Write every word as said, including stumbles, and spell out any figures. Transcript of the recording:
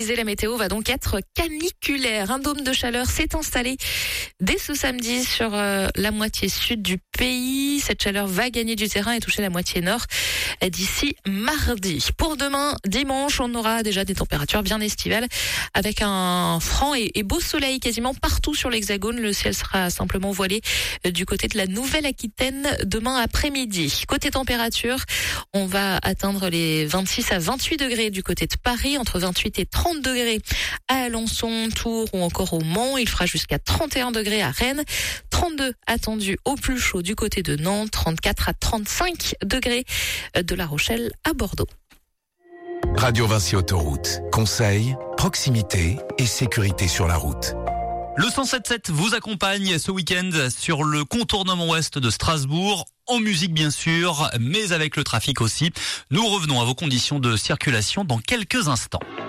disais, la météo va donc être caniculaire. Un dôme de chaleur s'est installé dès ce samedi sur euh, la moitié sud du pays. Cette chaleur va gagner du terrain et toucher la moitié nord d'ici mardi. Pour demain, dimanche, on aura déjà des températures bien estivales avec un franc et, et beau soleil quasiment partout sur l'Hexagone. Le ciel sera simplement voilé du côté de la Nouvelle-Aquitaine demain après-midi. Côté température, on va atteindre les vingt-six à vingt-huit degrés du côté de Paris, entre vingt-huit et trente degrés à Alençon, Tours ou encore au Mans. Il fera jusqu'à trente et un degrés à Rennes, trente-deux attendus au plus chaud du côté de Nantes, trente-quatre à trente-cinq degrés de La Rochelle à Bordeaux. Radio Vinci Autoroute. Conseils, proximité et sécurité sur la route. Le cent sept sept vous accompagne ce week-end sur le contournement ouest de Strasbourg, en musique bien sûr, mais avec le trafic aussi. Nous revenons à vos conditions de circulation dans quelques instants.